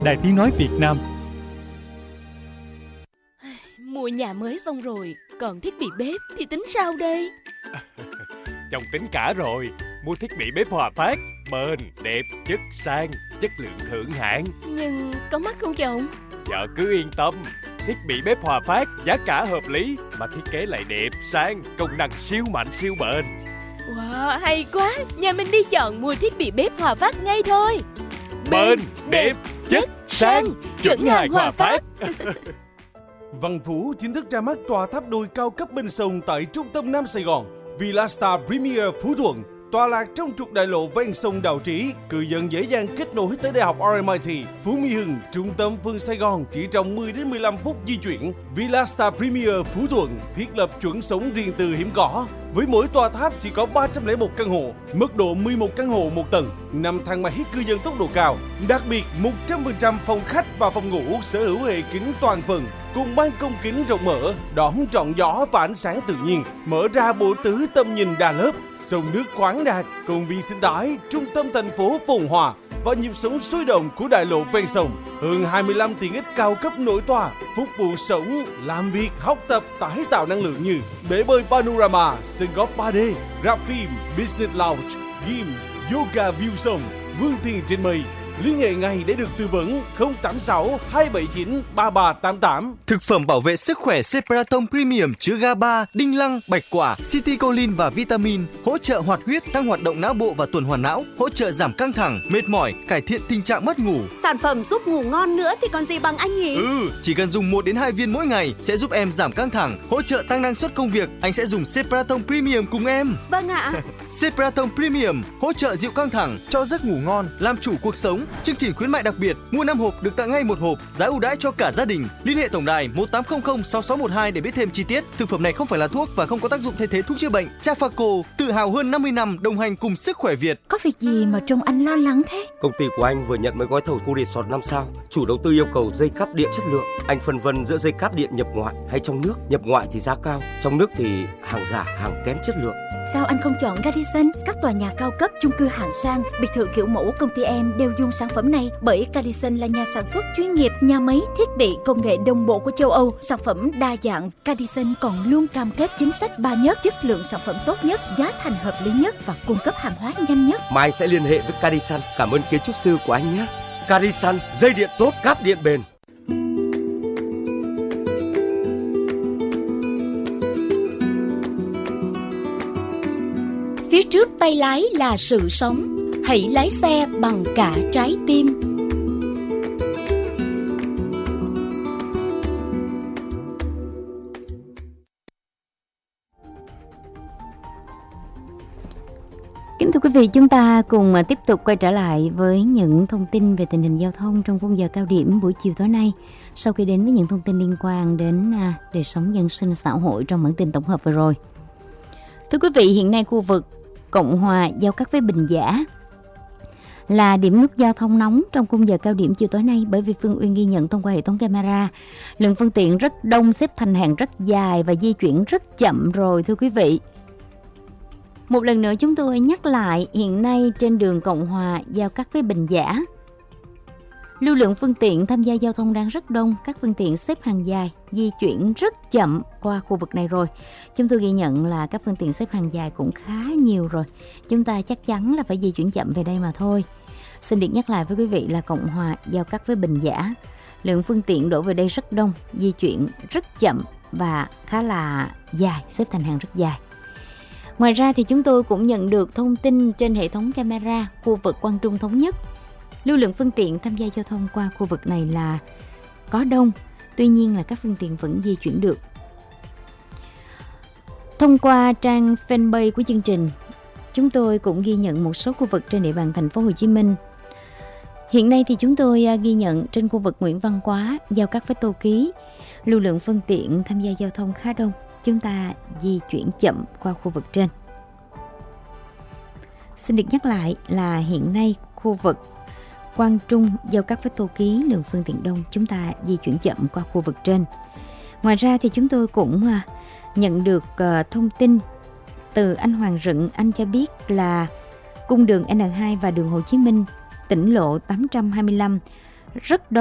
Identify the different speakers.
Speaker 1: Đài Tiếng nói Việt Nam.
Speaker 2: Mua nhà mới xong rồi, còn thiết bị bếp thì tính sao đây?
Speaker 3: Chồng tính cả rồi. Mua thiết bị bếp Hòa Phát, bền, đẹp, chất sang, chất lượng thượng hạng.
Speaker 2: Nhưng có mắc không chồng?
Speaker 3: Vợ cứ yên tâm, thiết bị bếp Hòa Phát giá cả hợp lý mà thiết kế lại đẹp, sang, công năng siêu mạnh siêu bền.
Speaker 2: Wow, hay quá, nhà mình đi chọn mua thiết bị bếp Hòa Phát ngay thôi.
Speaker 3: Bền, đẹp, chất, sang, chuẩn hàng Hòa Phát.
Speaker 4: Văn Phú chính thức ra mắt tòa tháp đôi cao cấp bên sông tại trung tâm Nam Sài Gòn. Villa Star Premier Phú Thuận, tọa lạc trong trục đại lộ ven sông Đào Trí, cư dân dễ dàng kết nối tới Đại học RMIT, Phú Mỹ Hưng, trung tâm phương Sài Gòn chỉ trong 10 đến 15 phút di chuyển. Villa Star Premier Phú Thuận thiết lập chuẩn sống riêng tư hiếm có. Với mỗi tòa tháp chỉ có 301 căn hộ, mức độ 11 căn hộ một tầng, 5 thang máy cư dân tốc độ cao. Đặc biệt, 100% phòng khách và phòng ngủ sở hữu hệ kính toàn phần, cùng ban công kính rộng mở, đón trọn gió và ánh sáng tự nhiên, mở ra bộ tứ tầm nhìn đa lớp, sông nước khoáng đạt, công viên sinh thái, trung tâm thành phố phồn hoa và nhịp sống sôi động của đại lộ ven sông. Hơn 25 tiện ích cao cấp nổi tòa, phục vụ sống, làm việc, học tập, tái tạo năng lượng như bể bơi panorama, sân golf 3D, rạp phim, business lounge, gym, yoga view sông, vươn tiền trên mây. Liên hệ ngay để được tư vấn 086 279 3388.
Speaker 5: Thực phẩm bảo vệ sức khỏe Cepratom Premium chứa GABA, đinh lăng, bạch quả, citicoline và vitamin, hỗ trợ hoạt huyết, tăng hoạt động não bộ và tuần hoàn não, hỗ trợ giảm căng thẳng, mệt mỏi, cải thiện tình trạng mất ngủ.
Speaker 6: Sản phẩm giúp ngủ ngon nữa thì còn gì bằng anh nhỉ?
Speaker 5: Chỉ cần dùng 1 đến 2 viên mỗi ngày sẽ giúp em giảm căng thẳng, hỗ trợ tăng năng suất công việc. Anh sẽ dùng Cepratom Premium cùng em.
Speaker 6: Vâng ạ.
Speaker 5: Cepratom Premium hỗ trợ dịu căng thẳng, cho giấc ngủ ngon, làm chủ cuộc sống. Chương trình khuyến mại đặc biệt, mua 5 hộp được tặng ngay 1 hộp, giá ưu đãi cho cả gia đình. Liên hệ tổng đài 1800 6612 để biết thêm chi tiết. Thực phẩm này không phải là thuốc và không có tác dụng thay thế thuốc chữa bệnh. Trafaco, tự hào hơn 50 năm đồng hành cùng sức khỏe Việt.
Speaker 7: Có việc gì mà trông anh lo lắng thế?
Speaker 8: Công ty của anh vừa nhận mấy gói thầu khu resort 5 sao. Chủ đầu tư yêu cầu dây cáp điện chất lượng. Anh phân vân giữa dây cáp điện nhập ngoại hay trong nước. Nhập ngoại thì giá cao, trong nước thì hàng giả, hàng kém chất lượng.
Speaker 7: Sao anh không chọn Radisson? Các tòa nhà cao cấp, chung cư hạng sang, biệt thự kiểu mẫu công ty em đều dùng sản phẩm này, bởi Radisson là nhà sản xuất chuyên nghiệp, nhà máy thiết bị công nghệ đồng bộ của châu Âu, sản phẩm đa dạng. Radisson còn luôn cam kết chính sách 3 nhất, chất lượng sản phẩm tốt nhất, giá thành hợp lý nhất và cung cấp hàng hóa nhanh nhất.
Speaker 8: Mai sẽ liên hệ với Radisson. Cảm ơn kiến trúc sư của anh nhé. Radisson, dây điện tốt, cáp điện bền.
Speaker 9: Phía trước tay lái là sự sống, hãy lái xe bằng cả trái tim.
Speaker 10: Kính thưa quý vị, chúng ta cùng tiếp tục quay trở lại với những thông tin về tình hình giao thông trong khung giờ cao điểm buổi chiều tối nay. Sau khi đến với những thông tin liên quan đến đời sống dân sinh xã hội trong bản tin tổng hợp vừa rồi. Thưa quý vị, hiện nay khu vực Cộng Hòa giao cắt với Bình Giả là điểm nút giao thông nóng trong khung giờ cao điểm chiều tối nay, bởi vì Phương Uyên ghi nhận thông qua hệ thống camera lượng phương tiện rất đông, xếp thành hàng rất dài và di chuyển rất chậm rồi thưa quý vị. Một lần nữa chúng tôi nhắc lại, hiện nay trên đường Cộng Hòa giao cắt với Bình Giả, lưu lượng phương tiện tham gia giao thông đang rất đông, các phương tiện xếp hàng dài, di chuyển rất chậm qua khu vực này rồi. Chúng tôi ghi nhận là các phương tiện xếp hàng dài cũng khá nhiều rồi. Chúng ta chắc chắn là phải di chuyển chậm về đây mà thôi. Xin được nhắc lại với quý vị là Cộng Hòa giao cắt với Bình Giả, lượng phương tiện đổ về đây rất đông, di chuyển rất chậm và khá là dài, xếp thành hàng rất dài. Ngoài ra thì chúng tôi cũng nhận được thông tin trên hệ thống camera khu vực Quang Trung Thống Nhất. Lưu lượng phương tiện tham gia giao thông qua khu vực này là có đông, tuy nhiên là các phương tiện vẫn di chuyển được. Thông qua trang fanpage của chương trình, chúng tôi cũng ghi nhận một số khu vực trên địa bàn thành phố Hồ Chí Minh. Hiện nay thì chúng tôi ghi nhận trên khu vực Nguyễn Văn Quá giao cắt với Tô Ký, lưu lượng phương tiện tham gia giao thông khá đông, chúng ta di chuyển chậm qua khu vực trên. Xin được nhắc lại là hiện nay khu vực Quang Trung giao cắt với Tô Ký, lượng phương tiện đông, chúng ta di chuyển chậm qua khu vực trên. Ngoài ra thì chúng tôi cũng nhận được thông tin từ anh Hoàng Rựng. Anh cho biết là cung đường N2 và đường Hồ Chí Minh, tỉnh lộ 825 rất